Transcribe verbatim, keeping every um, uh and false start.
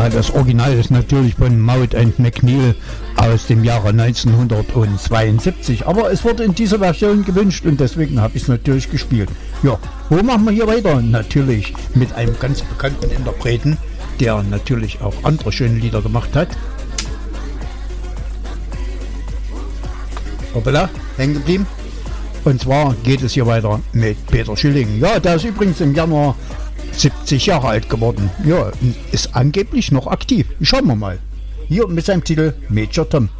Ja, das Original ist natürlich von Maud and McNeil aus dem Jahre neunzehnhundertzweiundsiebzig, aber es wurde in dieser Version gewünscht und deswegen habe ich es natürlich gespielt. Ja, wo machen wir hier weiter? Natürlich mit einem ganz bekannten Interpreten, der natürlich auch andere schöne Lieder gemacht hat. Hoppala, hängen geblieben. Und zwar geht es hier weiter mit Peter Schilling. Ja, der ist übrigens im Januar siebzig Jahre alt geworden. Ja, ist angeblich noch aktiv. Schauen wir mal. Hier mit seinem Titel Major Tom.